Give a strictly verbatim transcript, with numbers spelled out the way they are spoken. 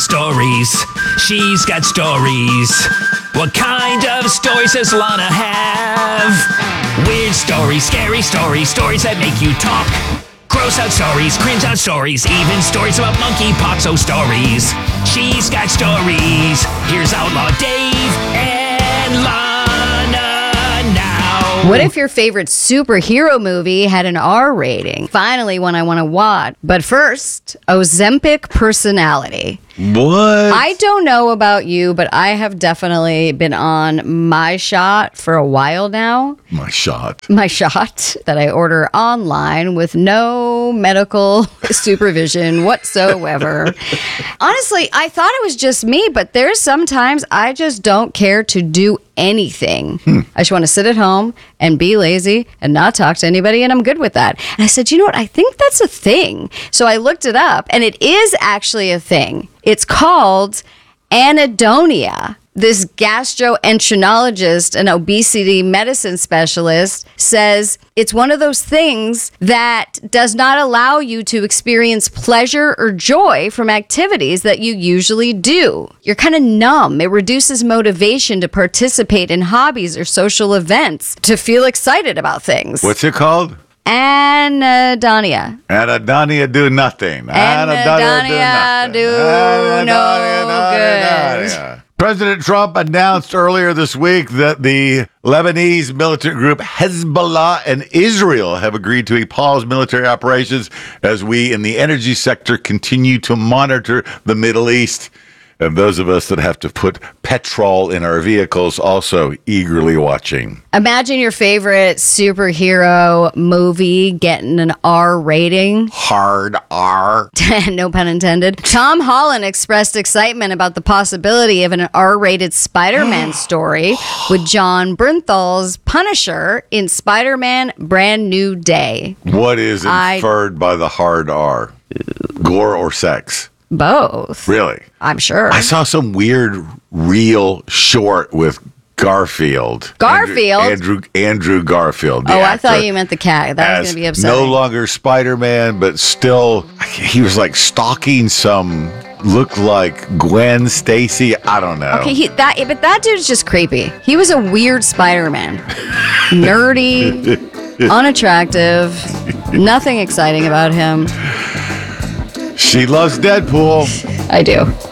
stories. She's got stories. What kind of stories does Lana have? Weird stories, scary stories, stories that make you talk. Gross out stories, cringe out stories, even stories about monkeypox, oh stories. She's got stories. Here's Outlaw Dave and Lana now. What if your favorite superhero movie had an R rating? Finally, one I want to watch. But first, Ozempic personality. What? I don't know about you, but I have definitely been on my shot for a while now. My shot. My shot that I order online with no medical supervision whatsoever. Honestly, I thought it was just me, but there's sometimes I just don't care to do anything. Hmm. I just want to sit at home and be lazy and not talk to anybody, and I'm good with that. And I said, you know what? I think that's a thing. So I looked it up, and it is actually a thing. It's called anhedonia. This gastroenterologist, an obesity medicine specialist, says it's one of those things that does not allow you to experience pleasure or joy from activities that you usually do. You're kind of numb. It reduces motivation to participate in hobbies or social events, to feel excited about things. What's it called? Anhedonia. Anhedonia do nothing. Anhedonia do no good. President Trump announced earlier this week that the Lebanese militant group Hezbollah and Israel have agreed to pause military operations as we in the energy sector continue to monitor the Middle East. And those of us that have to put petrol in our vehicles also eagerly watching. Imagine your favorite superhero movie getting an R rating. Hard R. No pun intended. Tom Holland expressed excitement about the possibility of an R-rated Spider-Man story with John Bernthal's Punisher in Spider-Man Brand New Day. What is inferred I... by the hard R? Gore or sex? Both. Really? I'm sure. I saw some weird reel short with Garfield. Garfield? Andrew Andrew, Andrew Garfield. Oh, I thought you meant the cat. That was going to be upsetting. No longer Spider-Man, but still, he was like stalking some, looked like Gwen Stacy. I don't know. Okay, he, that, but that dude's just creepy. He was a weird Spider-Man. Nerdy, unattractive, nothing exciting about him. She loves Deadpool. I do.